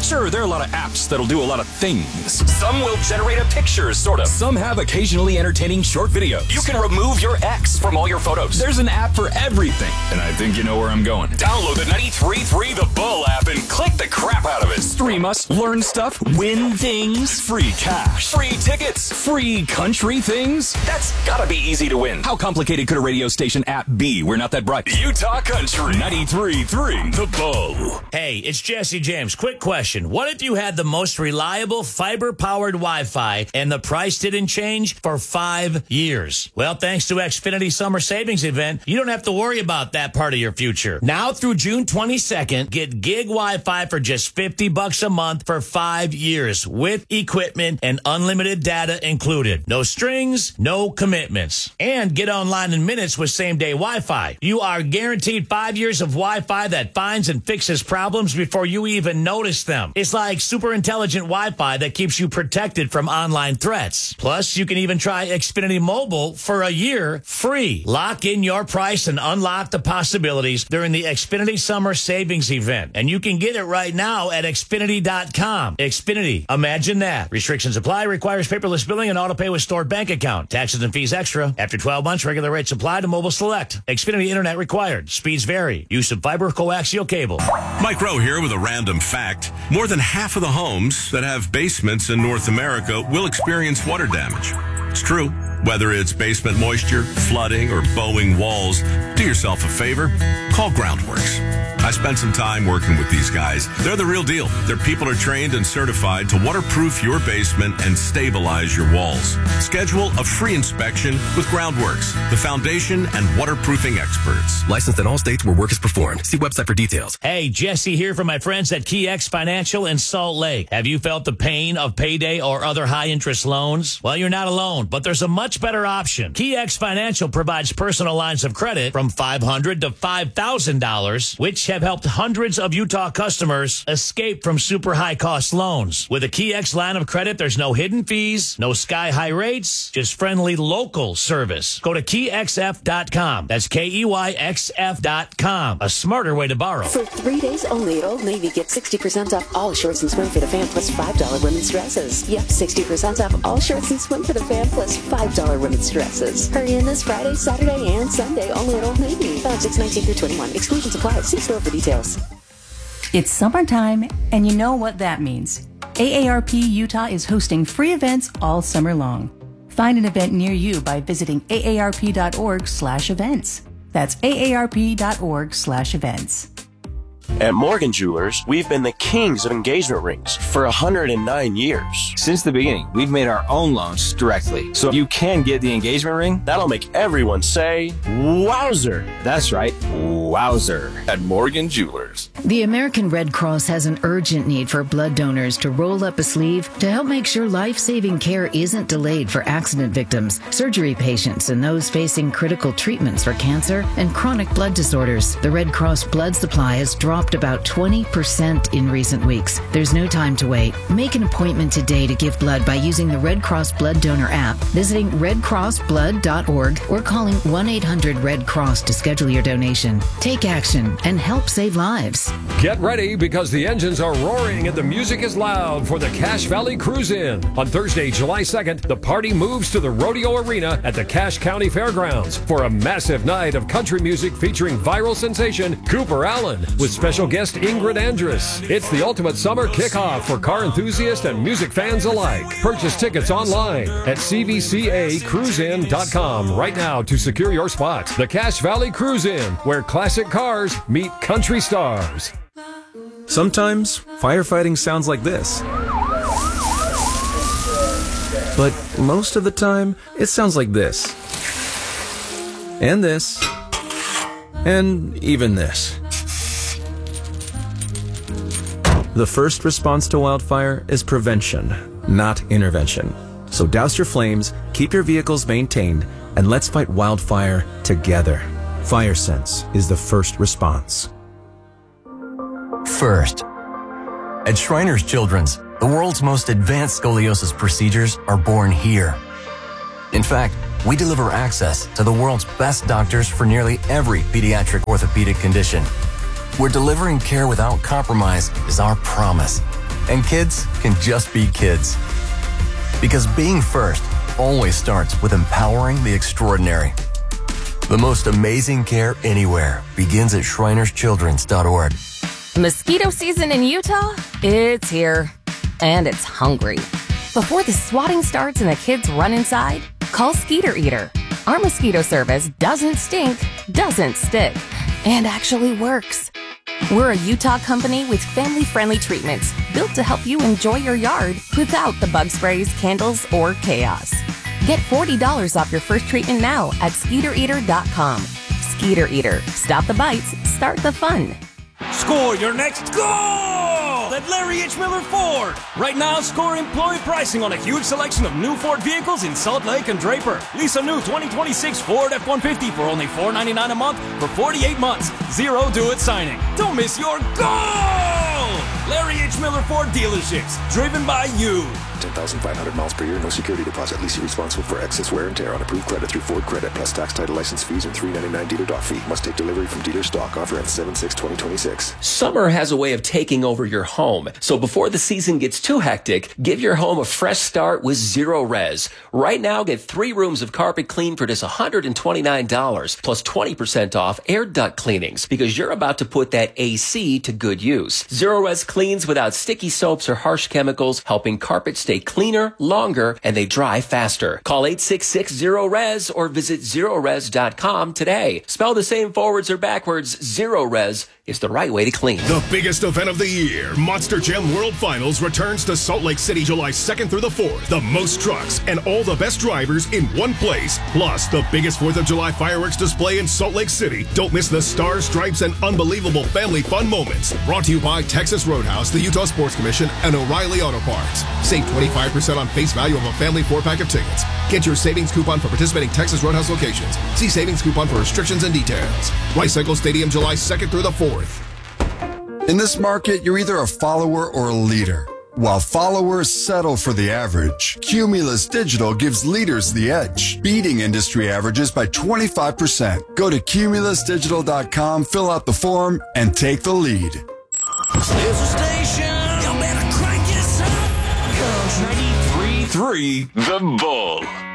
Sure, there are a lot of apps that'll do a lot of things. Some will generate a picture, sort of. Some have occasionally entertaining short videos. You can remove your ex from all your photos. There's an app for everything. And I think you know where I'm going. Download the 93.3 The Bull app and click the crap out of it. Stream us, learn stuff, win things, free cash, free tickets, free country things. That's gotta be easy to win. How complicated could a radio station app be? We're not that bright. Utah Country 93.3 The Bull. Hey, it's Jesse James. Quick question. What if you had the most reliable fiber-powered Wi-Fi and the price didn't change for 5 years? Well, thanks to Xfinity Summer Savings Event, you don't have to worry about that part of your future. Now through June 22nd, get gig Wi-Fi for just $50 a month for 5 years with equipment and unlimited data included. No strings, no commitments. And get online in minutes with same-day Wi-Fi. You are guaranteed 5 years of Wi-Fi that finds and fixes problems before you even notice them. It's like super intelligent Wi-Fi that keeps you protected from online threats. Plus, you can even try Xfinity Mobile for a year free. Lock in your price and unlock the possibilities during the Xfinity Summer Savings Event. And you can get it right now at Xfinity.com. Xfinity. Imagine that. Restrictions apply. Requires paperless billing and auto pay with stored bank account. Taxes and fees extra. After 12 months, regular rates apply to mobile select. Xfinity Internet required. Speeds vary. Use of fiber coaxial cable. Mike Rowe here with a random fact. More than half of the homes that have basements in North America will experience water damage. It's true. Whether it's basement moisture, flooding, or bowing walls, do yourself a favor. Call Groundworks. I spent some time working with these guys. They're the real deal. Their people are trained and certified to waterproof your basement and stabilize your walls. Schedule a free inspection with Groundworks, the foundation and waterproofing experts. Licensed in all states where work is performed. See website for details. Hey, Jesse here from my friends at KeyX Financial in Salt Lake. Have you felt the pain of payday or other high-interest loans? Well, you're not alone, but there's a much better option. KeyX Financial provides personal lines of credit from $500 to $5,000, which have helped hundreds of Utah customers escape from super high-cost loans. With a KeyX line of credit, there's no hidden fees, no sky-high rates, just friendly local service. Go to KeyXF.com. That's KeyXF.com. A smarter way to borrow. For 3 days only at Old Navy, get 60% off all shorts and swim for the fan plus $5 women's dresses. Yep, 60% off all shorts and swim for the fan plus $5 women's dresses. Hurry in this Friday, Saturday, and Sunday only at Old Navy. Found 6/19 through 21. Exclusions apply. See store for details. It's summertime, and you know what that means. AARP Utah is hosting free events all summer long. Find an event near you by visiting aarp.org/events. That's aarp.org/events. At Morgan Jewelers, we've been the kings of engagement rings for 109 years. Since the beginning, we've made our own loans directly. So you can get the engagement ring. That'll make everyone say, wowzer. That's right, wowzer. At Morgan Jewelers. The American Red Cross has an urgent need for blood donors to roll up a sleeve to help make sure life-saving care isn't delayed for accident victims, surgery patients, and those facing critical treatments for cancer and chronic blood disorders. The Red Cross blood supply has dropped about 20% in recent weeks. There's no time to wait. Make an appointment today to give blood by using the Red Cross Blood Donor app, visiting redcrossblood.org, or calling 1-800-RED-CROSS to schedule your donation. Take action and help save lives. Get ready because the engines are roaring and the music is loud for the Cache Valley Cruise-In. On Thursday, July 2nd, the party moves to the Rodeo Arena at the Cache County Fairgrounds for a massive night of country music featuring viral sensation Cooper Allen with special guest Ingrid Andress. It's the ultimate summer kickoff for car enthusiasts and music fans alike. Purchase tickets online at cvcacruisein.com right now to secure your spot. The Cache Valley Cruise-In, where classic cars meet country stars. Sometimes firefighting sounds like this. But most of the time, it sounds like this. And this. And even this. The first response to wildfire is prevention, not intervention. So douse your flames, keep your vehicles maintained, and let's fight wildfire together. FireSense is the first response. First. At Shriners Children's, the world's most advanced scoliosis procedures are born here. In fact, we deliver access to the world's best doctors for nearly every pediatric orthopedic condition. We're delivering care without compromise is our promise. And kids can just be kids. Because being first always starts with empowering the extraordinary. The most amazing care anywhere begins at ShrinersChildren's.org. Mosquito season in Utah? It's here. And it's hungry. Before the swatting starts and the kids run inside, call Skeeter Eater. Our mosquito service doesn't stink, doesn't stick, and actually works. We're a Utah company with family-friendly treatments built to help you enjoy your yard without the bug sprays, candles, or chaos. Get $40 off your first treatment now at SkeeterEater.com. Skeeter Eater. Stop the bites, start the fun. Score your next goal at Larry H. Miller Ford. Right now, score employee pricing on a huge selection of new Ford vehicles in Salt Lake and Draper. Lease a new 2026 Ford F-150 for only $499 a month for 48 months. Zero do-it signing. Don't miss your goal! Larry H. Miller Ford dealerships, driven by you. 10,500 miles per year, no security deposit. Leasing responsible for excess wear and tear on approved credit through Ford Credit, plus tax, title, license fees, and $399 dealer dock fee. Must take delivery from dealer stock. Offer ends 7/6/2026. Summer has a way of taking over your home. So before the season gets too hectic, give your home a fresh start with Zero Res. Right now, get 3 rooms of carpet clean for just $129, plus 20% off air duct cleanings, because you're about to put that AC to good use. Zero Res cleans without sticky soaps or harsh chemicals, helping carpets stay cleaner, longer, and they dry faster. Call 866-0RES or visit ZeroRes.com today. Spell the same forwards or backwards, Zero Res is the right way to clean. The biggest event of the year, Monster Jam World Finals, returns to Salt Lake City July 2nd through the 4th. The most trucks and all the best drivers in one place. Plus, the biggest 4th of July fireworks display in Salt Lake City. Don't miss the stars, stripes, and unbelievable family fun moments. Brought to you by Texas Roadhouse, the Utah Sports Commission, and O'Reilly Auto Parts. Save 25% on face value of a family 4-pack of tickets. Get your savings coupon for participating Texas Roadhouse locations. See savings coupon for restrictions and details. Rice Cycle Stadium, July 2nd through the 4th. In this market, you're either a follower or a leader. While followers settle for the average, Cumulus Digital gives leaders the edge, beating industry averages by 25%. Go to CumulusDigital.com, fill out the form, and take the lead. There's a station. You better crank this up. Comes 93.3 The Bull.